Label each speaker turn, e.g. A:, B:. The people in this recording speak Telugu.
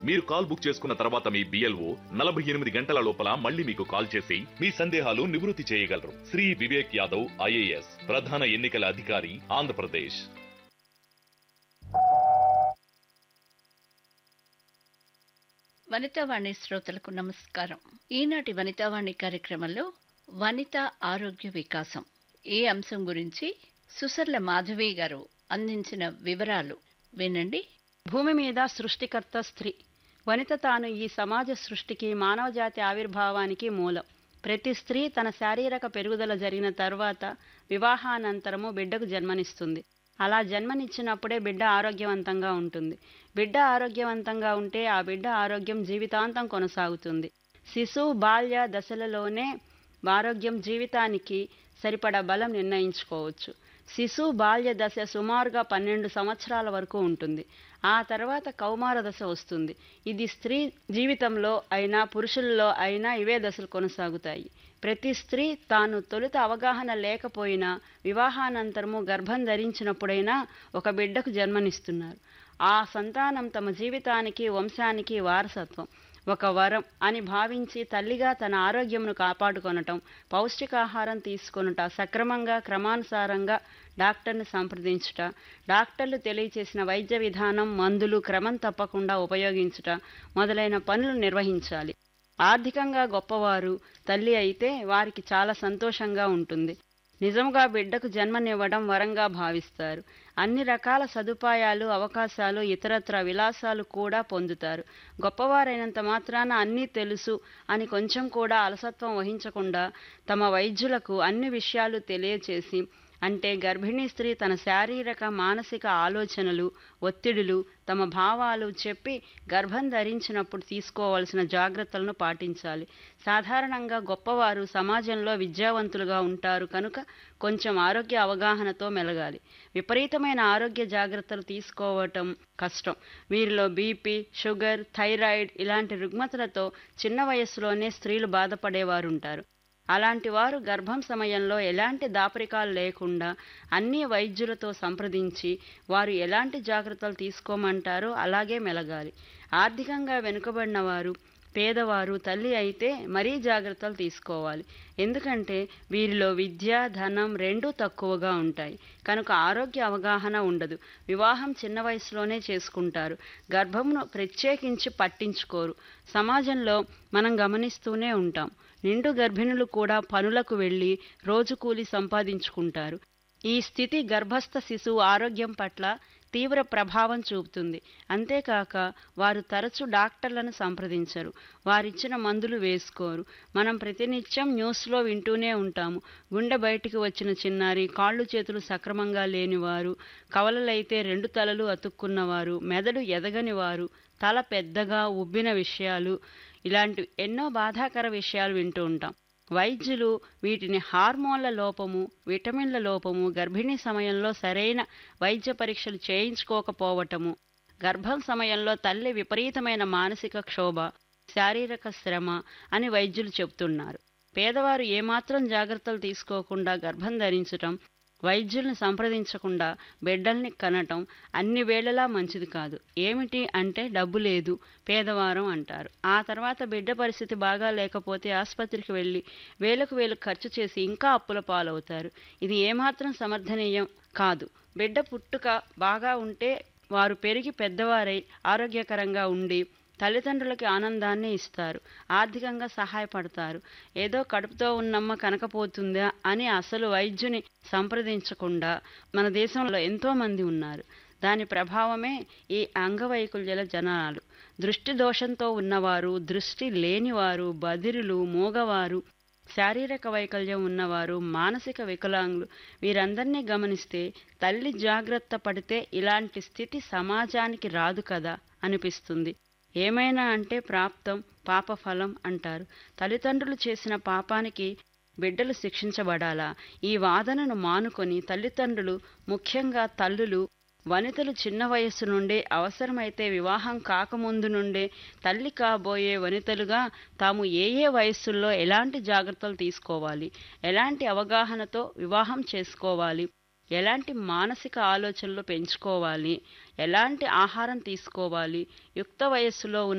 A: మీరు కాల్ బుక్ చేసుకున్న తర్వాత మీ BLO 48 గంటల లోపల మళ్ళీ మీకు కాల్ చేసి మీ సందేహాలు నివృత్తి చేయగలరు. శ్రీ వివేక్ యాదవ్ IAS, ప్రధాన ఎన్నికల అధికారి, ఆంధ్రప్రదేశ్.
B: వనితావాణి శ్రోతలకు నమస్కారం. ఈనాటి వనితావాణి కార్యక్రమంలో వనిత ఆరోగ్య వికాసం ఈ అంశం గురించి సుసర్ల మాధవి గారు అందించిన వివరాలు వినండి.
C: భూమి మీద సృష్టికర్త స్త్రీ. వనిత తాను ఈ సమాజ సృష్టికి, మానవజాతి ఆవిర్భావానికి మూలం. ప్రతి స్త్రీ తన శారీరక పెరుగుదల జరిగిన తర్వాత వివాహానంతరము బిడ్డకు జన్మనిస్తుంది. అలా జన్మనిచ్చినప్పుడే బిడ్డ ఆరోగ్యవంతంగా ఉంటుంది. బిడ్డ ఆరోగ్యవంతంగా ఉంటే ఆ బిడ్డ ఆరోగ్యం జీవితాంతం కొనసాగుతుంది. శిశువు బాల్య దశలలోనే ఆరోగ్యం జీవితానికి సరిపడా బలం నిర్ణయించుకోవచ్చు. శిశువు బాల్య దశ సుమారుగా 12 సంవత్సరాల వరకు ఉంటుంది. ఆ తర్వాత కౌమార దశ వస్తుంది. ఇది స్త్రీ జీవితంలో అయినా పురుషుల్లో అయినా ఇవే దశలు కొనసాగుతాయి. ప్రతి స్త్రీ తాను తొలుత అవగాహన లేకపోయినా వివాహానంతరము గర్భం ధరించినప్పుడైనా ఒక బిడ్డకు జన్మనిస్తున్నారు. ఆ సంతానం తమ జీవితానికి, వంశానికి వారసత్వం, ఒక వరం అని భావించి తల్లిగా తన ఆరోగ్యమును కాపాడుకొనటం, పౌష్టికాహారం తీసుకొనుట, సక్రమంగా క్రమానుసారంగా డాక్టర్ని సంప్రదించుట, డాక్టర్లు తెలియచేసిన వైద్య విధానం, మందులు క్రమం తప్పకుండా ఉపయోగించుట మొదలైన పనులు నిర్వహించాలి. ఆర్థికంగా గొప్పవారు తల్లి అయితే వారికి చాలా సంతోషంగా ఉంటుంది. నిజంగా బిడ్డకు జన్మనివ్వడం వరంగా భావిస్తారు. అన్ని రకాల సదుపాయాలు, అవకాశాలు, ఇతరత్ర విలాసాలు కూడా పొందుతారు. గొప్పవారైనంత మాత్రాన అన్నీ తెలుసు అని కొంచెం కూడా అలసత్వం వహించకుండా తమ వైద్యులకు అన్ని విషయాలు తెలియచేసి, అంటే గర్భిణీ స్త్రీ తన శారీరక, మానసిక ఆలోచనలు, ఒత్తిడులు, తమ భావాలు చెప్పి గర్భం ధరించినప్పుడు తీసుకోవాల్సిన జాగ్రత్తలను పాటించాలి. సాధారణంగా గొప్పవారు సమాజంలో విద్యావంతులుగా ఉంటారు కనుక కొంచెం ఆరోగ్య అవగాహనతో మెలగాలి. విపరీతమైన ఆరోగ్య జాగ్రత్తలు తీసుకోవటం కష్టం. వీరిలో BP, షుగర్, థైరాయిడ్ ఇలాంటి రుగ్మతలతో చిన్న వయస్సులోనే స్త్రీలు బాధపడేవారుంటారు. అలాంటి వారు గర్భం సమయంలో ఎలాంటి దాపరికాలు లేకుండా అన్ని వైద్యులతో సంప్రదించి వారు ఎలాంటి జాగ్రత్తలు తీసుకోమంటారో అలాగే మెలగాలి. ఆర్థికంగా వెనుకబడిన వారు, పేదవారు తల్లి అయితే మరీ జాగ్రత్తలు తీసుకోవాలి. ఎందుకంటే వీరిలో విద్య, ధనం రెండూ తక్కువగా ఉంటాయి కనుక ఆరోగ్య అవగాహన ఉండదు. వివాహం చిన్న వయసులోనే చేసుకుంటారు. గర్భంను ప్రత్యేకించి పట్టించుకోరు. సమాజంలో మనం గమనిస్తూనే ఉంటాం. నిండు గర్భిణులు కూడా పనులకు వెళ్లి రోజు కూలి సంపాదించుకుంటారు. ఈ స్థితి గర్భస్థ శిశువు ఆరోగ్యం పట్ల తీవ్ర ప్రభావం చూపుతుంది. అంతేకాక వారు తరచూ డాక్టర్లను సంప్రదించరు. వారిచ్చిన మందులు వేసుకోరు. మనం ప్రతినిత్యం న్యూస్లో వింటూనే ఉంటాము. గుండె బయటికి వచ్చిన చిన్నారి, కాళ్ళు చేతులు సక్రమంగా లేనివారు, కవలలైతే 2 తలలు అతుక్కున్నవారు, మెదడు ఎదగని వారు, తల పెద్దగా ఉబ్బిన విషయాలు, ఇలాంటి ఎన్నో బాధాకర విషయాలు వింటూ ఉంటాం. వైద్యులు వీటిని హార్మోన్ల లోపము, విటమిన్ల లోపము, గర్భిణీ సమయంలో సరైన వైద్య పరీక్షలు చేయించుకోకపోవటము, గర్భం సమయంలో తల్లి విపరీతమైన మానసిక క్షోభ, శారీరక శ్రమ అని వైద్యులు చెబుతున్నారు. పేదవారు ఏమాత్రం జాగ్రత్తలు తీసుకోకుండా గర్భం ధరించటం, వైద్యుల్ని సంప్రదించకుండా బిడ్డల్ని కనటం అన్ని వేళలా మంచిది కాదు. ఏమిటి అంటే డబ్బు లేదు, పేదవారం అంటారు. ఆ తర్వాత బిడ్డ పరిస్థితి బాగా లేకపోతే ఆసుపత్రికి వెళ్ళి వేలకు వేలు ఖర్చు చేసి ఇంకా అప్పుల పాలవుతారు. ఇది ఏమాత్రం సమర్థనీయం కాదు. బిడ్డ పుట్టుక బాగా ఉంటే వారు పెరిగి పెద్దవారై ఆరోగ్యకరంగా ఉండి తల్లిదండ్రులకి ఆనందాన్ని ఇస్తారు, ఆర్థికంగా సహాయపడతారు. ఏదో కడుపుతో ఉన్నమ్మ కనకపోతుందా అని అసలు వైద్యుని సంప్రదించకుండా మన దేశంలో ఎంతో మంది ఉన్నారు. దాని ప్రభావమే ఈ అంగవైకల్యాల జనాలు. దృష్టి దోషంతో ఉన్నవారు, దృష్టి లేనివారు, బధిరులు, మూగవారు, శారీరక వైకల్యం ఉన్నవారు, మానసిక వికలాంగులు వీరందరినీ గమనిస్తే తల్లి జాగ్రత్త పడితే ఇలాంటి స్థితి సమాజానికి రాదు కదా అనిపిస్తుంది. ఏమైనా అంటే ప్రాప్తం పాపఫలం అంటారు. తల్లిదండ్రులు చేసిన పాపానికి బిడ్డలు శిక్షించబడాలా? ఈ వాదనను మానుకొని తల్లిదండ్రులు, ముఖ్యంగా తల్లులు, వనితలు చిన్న వయస్సు నుండే, అవసరమైతే వివాహం కాకముందు నుండే తల్లి కాబోయే వనితలుగా తాము ఏ వయస్సుల్లో ఎలాంటి జాగ్రత్తలు తీసుకోవాలి, ఎలాంటి అవగాహనతో వివాహం చేసుకోవాలి, ఎలాంటి మానసిక ఆలోచనలు పెంచుకోవాలి, ఎలాంటి ఆహారం తీసుకోవాలి, యుక్త వయస్సులో ఉన్న